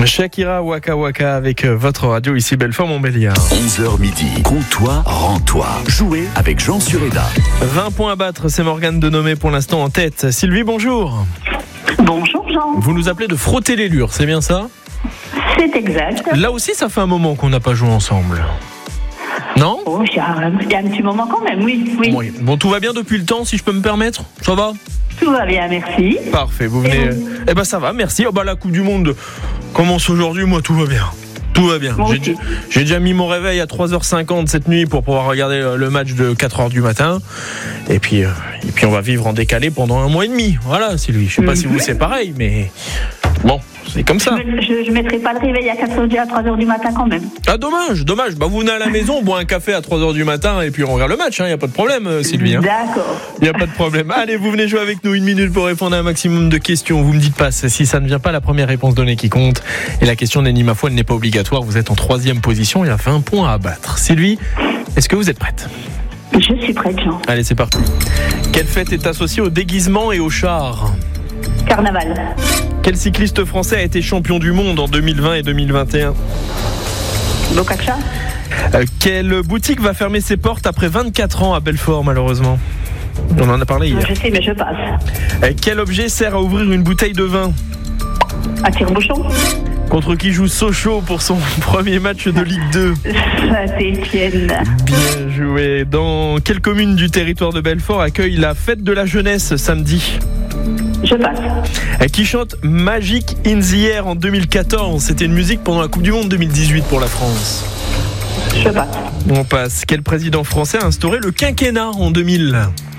Shakira Waka Waka avec votre radio ici Belfort Montbéliard. 11h midi, compte-toi, rends-toi. Jouez avec Jean Sureda. 20 points à battre, c'est Morgane de Nomé pour l'instant en tête. Sylvie, bonjour. Bonjour Jean. Vous nous appelez de frotter les lures, c'est bien ça? C'est exact. Là aussi, ça fait un moment qu'on n'a pas joué ensemble. Non? Oh, il y a un petit moment quand même, oui. Oui. Bon, tout va bien depuis le temps, si je peux me permettre? Ça va? Tout va bien, merci. Parfait, vous venez... Eh ben ça va, merci. La Coupe du Monde commence aujourd'hui, moi tout va bien. Tout va bien. J'ai déjà mis mon réveil à 3h50 cette nuit pour pouvoir regarder le match de 4h du matin. Et puis on va vivre en décalé pendant 1 mois et demi. Voilà, Sylvie. Je sais pas si vous c'est pareil, mais bon, c'est comme ça. Je mettrai pas le réveil à 3h du matin quand même. Ah, dommage. Vous venez à la maison, on boit un café à 3h du matin et puis on regarde le match. Il n'y a pas de problème, Sylvie. D'accord. Il n'y a pas de problème. Allez, vous venez jouer avec nous 1 minute pour répondre à un maximum de questions. Vous me dites pas si ça ne vient pas, la première réponse donnée qui compte. Et la question n'est ni ma foi, elle n'est pas obligatoire. Vous êtes en 3e position, il y a 20 points à abattre. Sylvie, est-ce que vous êtes prête? Je suis prête, Jean. Allez, c'est parti. Quelle fête est associée au déguisement et au char? Carnaval. Quel cycliste français a été champion du monde en 2020 et 2021? Bocacha. Quelle boutique va fermer ses portes après 24 ans à Belfort, malheureusement? On en a parlé hier. Je sais, mais je passe. Quel objet sert à ouvrir une bouteille de vin? Un tire-bouchon. Contre qui joue Sochaux pour son premier match de Ligue 2? Saint-Étienne. Bien joué. Dans quelle commune du territoire de Belfort accueille la fête de la jeunesse samedi? Je passe. Qui chante Magic in the Air en 2014? C'était une musique pendant la Coupe du Monde 2018 pour la France. Je passe. On passe. Quel président français a instauré le quinquennat en 2000?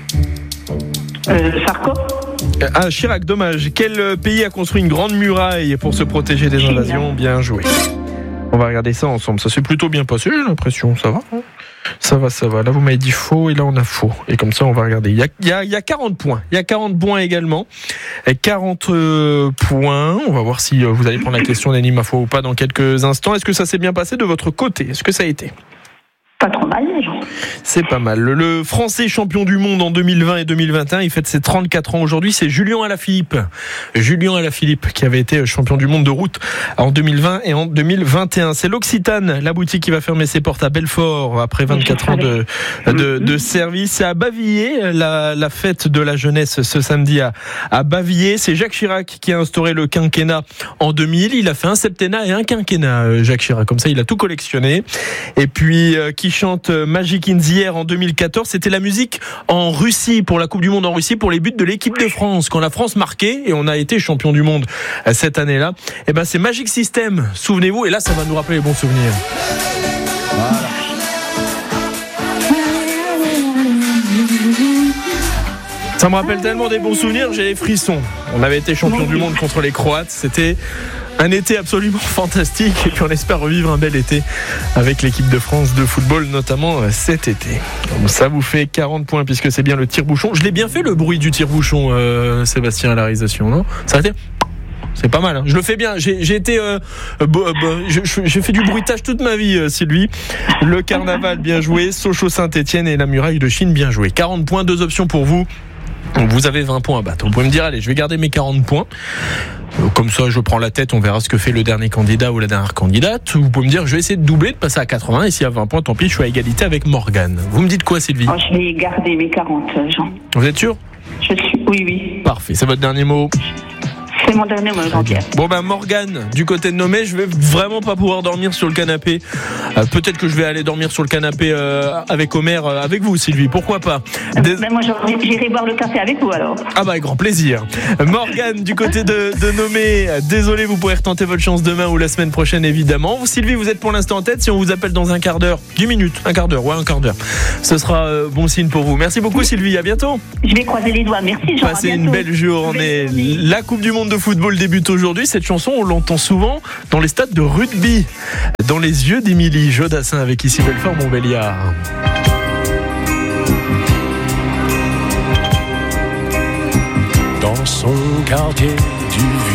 Sarko. Chirac, dommage. Quel pays a construit une grande muraille pour se protéger des invasions? Bien joué. On va regarder ça ensemble. Ça s'est plutôt bien passé, j'ai l'impression. Ça va, hein? Ça va. Là, vous m'avez dit faux et là, on a faux. Et comme ça, on va regarder. Il y a 40 points. Il y a 40 points également. Et 40 points. On va voir si vous allez prendre la question d'Annie ma foi ou pas dans quelques instants. Est-ce que ça s'est bien passé de votre côté? Est-ce que ça a été? Pas trop mal, Jean. C'est pas mal. Le Français champion du monde en 2020 et 2021, il fête ses 34 ans aujourd'hui, c'est Julien Alaphilippe. Julien Alaphilippe qui avait été champion du monde de route en 2020 et en 2021. C'est l'Occitane, la boutique qui va fermer ses portes à Belfort après 24 ans de service. C'est à Bavilliers, la fête de la jeunesse ce samedi à Bavilliers. C'est Jacques Chirac qui a instauré le quinquennat en 2000. Il a fait un septennat et un quinquennat, Jacques Chirac. Comme ça, il a tout collectionné. Et puis, qui chante Magic in the Air en 2014. C'était la musique en Russie, pour la Coupe du Monde en Russie, pour les buts de l'équipe de France. Quand la France marquait, et on a été champion du monde cette année-là, et ben c'est Magic System, souvenez-vous, et là ça va nous rappeler les bons souvenirs. Voilà. Ça me rappelle tellement des bons souvenirs, j'ai les frissons. On avait été champion du monde contre les Croates, c'était un été absolument fantastique et puis on espère revivre un bel été avec l'équipe de France de football, notamment cet été. Donc ça vous fait 40 points puisque c'est bien le tire-bouchon. Je l'ai bien fait le bruit du tire-bouchon, Sébastien, à la réalisation, non? Ça a été... C'est pas mal, hein. Je le fais bien. J'ai fait du bruitage toute ma vie, Sylvie. Le carnaval, bien joué. Sochaux Saint-Étienne et la muraille de Chine, bien joué. 40 points, 2 options pour vous. Vous avez 20 points à battre. Vous pouvez me dire, allez, je vais garder mes 40 points. Comme ça, je prends la tête, on verra ce que fait le dernier candidat ou la dernière candidate. Vous pouvez me dire, je vais essayer de doubler, de passer à 80. Et s'il y a 20 points, tant pis, je suis à égalité avec Morgane. Vous me dites quoi, Sylvie? Je vais garder mes 40, Jean. Vous êtes sûr? Je suis, oui. Parfait, c'est votre dernier mot? C'est mon dernier mot, Jean-Pierre. Bon Morgane, du côté de Nomé, je vais vraiment pas pouvoir dormir sur le canapé. Peut-être que je vais aller dormir sur le canapé avec Omer, avec vous, Sylvie, pourquoi pas. Moi j'irai boire le café avec vous alors. Ah bah avec grand plaisir. Morgane, du côté de Nomé, désolé, vous pourrez retenter votre chance demain ou la semaine prochaine évidemment. Sylvie, vous êtes pour l'instant en tête. Si on vous appelle dans un quart d'heure, 10 minutes, un quart d'heure, ce sera bon signe pour vous. Merci beaucoup Sylvie, à bientôt. Je vais croiser les doigts, merci Jean. Passez une belle journée. La Coupe du Monde de football débute aujourd'hui. Cette chanson, on l'entend souvent dans les stades de rugby. Dans les yeux d'Émilie Jodassin avec ici Belfort Montbéliard. Dans son quartier du